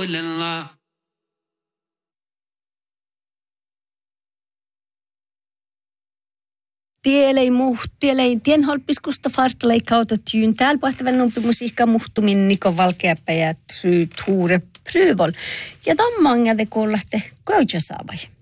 illallah. Tielei tien holpiskusta fartalei kautta tyyn. Täällä pohtavan numpi musiikka muhtumin Niko Valkeapä ja Tuure Pryvol. Ja tommangan te kuullatte Koutja Saavai.